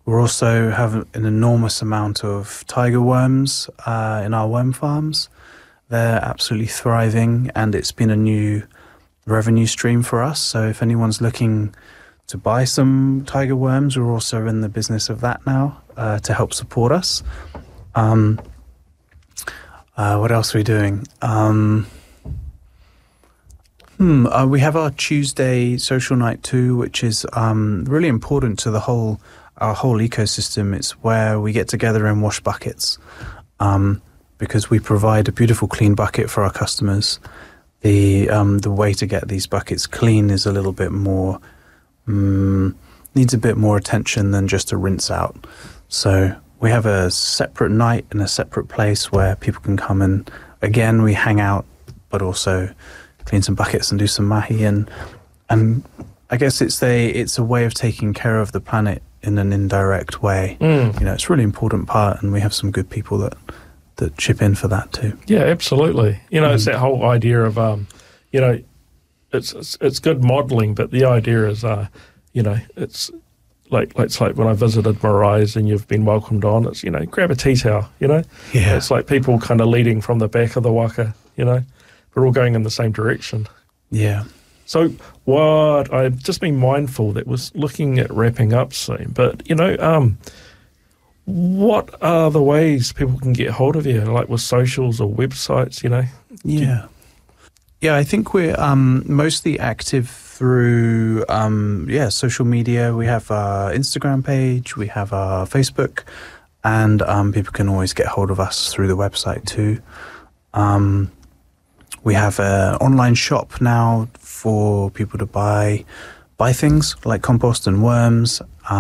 We also have an enormous amount of tiger worms in our worm farms. They're absolutely thriving, and it's been a new revenue stream for us. So if anyone's looking to buy some tiger worms, we're also in the business of that now to help support us. What else are we doing? We have our Tuesday social night too, which is really important to our whole ecosystem. It's where we get together and wash buckets because we provide a beautiful clean bucket for our customers. The way to get these buckets clean is a little bit more needs a bit more attention than just a rinse out. So we have a separate night in a separate place where people can come and, again, we hang out, but also clean some buckets and do some mahi. And I guess it's a way of taking care of the planet in an indirect way. It's a really important part, and we have some good people that chip in for that too. Yeah, absolutely. It's that whole idea of, it's good modelling, but the idea is, it's like when I visited Morais and you've been welcomed on, it's, grab a tea towel, Yeah. It's like people kind of leading from the back of the waka, we're all going in the same direction. Yeah. So what I've just been mindful that was looking at wrapping up soon, but, what are the ways people can get hold of you, like with socials or websites, Yeah. Yeah, I think we're mostly active through social media. We have our Instagram page, we have our Facebook, and people can always get hold of us through the website too. We have an online shop now for people to buy things like compost and worms,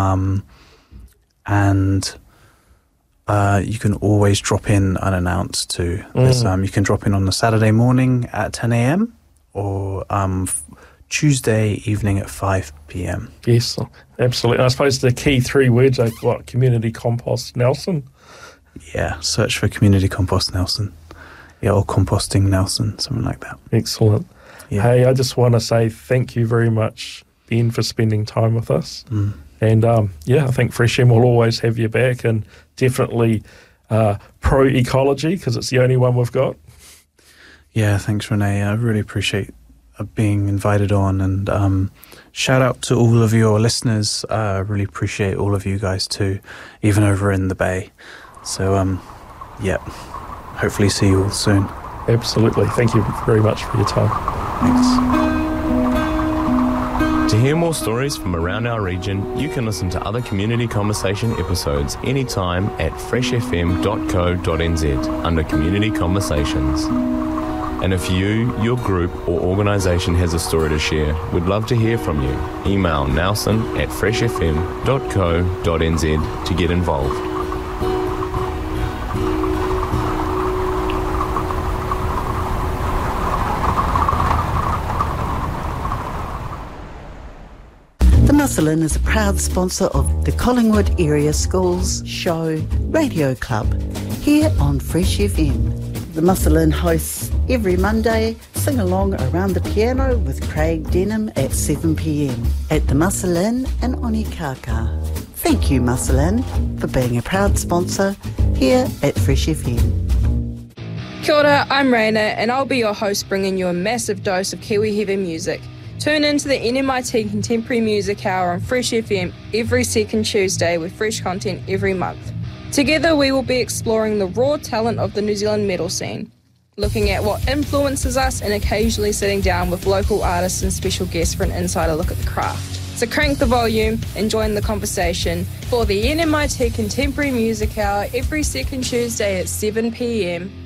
and you can always drop in unannounced too. You can drop in on a Saturday morning at 10 a.m. or Tuesday evening at 5 p.m. Yes, absolutely. I suppose the key 3 words are what? Community Compost Nelson? Yeah, search for Community Compost Nelson. Yeah, or Composting Nelson, something like that. Excellent. Yeah. Hey, I just want to say thank you very much, Ben, for spending time with us. And I think Fresh M will always have your back, and definitely pro-ecology because it's the only one we've got. Yeah, thanks, Renee. I really appreciate being invited on, and shout out to all of your listeners. I really appreciate all of you guys too, even over in the Bay. So, hopefully see you all soon. Absolutely. Thank you very much for your time. Thanks. To hear more stories from around our region, you can listen to other Community Conversation episodes anytime at freshfm.co.nz under Community Conversations. And if you, your group or organisation has a story to share, we'd love to hear from you. Email nelson@freshfm.co.nz to get involved. Musselin is a proud sponsor of the Collingwood Area Schools Show Radio Club here on Fresh FM. The Musselin hosts every Monday Sing Along Around the Piano with Craig Denham at 7 p.m. at the Musselin in Onikaka. Thank you, Musselin, for being a proud sponsor here at Fresh FM. Kia ora, I'm Raina, and I'll be your host bringing you a massive dose of Kiwi heavy music. Tune into the NMIT Contemporary Music Hour on Fresh FM every second Tuesday with fresh content every month. Together we will be exploring the raw talent of the New Zealand metal scene, looking at what influences us and occasionally sitting down with local artists and special guests for an insider look at the craft. So crank the volume and join the conversation for the NMIT Contemporary Music Hour every second Tuesday at 7 p.m.